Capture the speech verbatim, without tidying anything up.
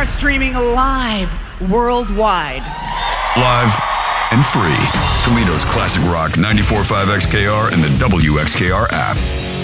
are streaming live worldwide. Live and free. Toledo's classic rock ninety-four point five X K R and the W X K R app.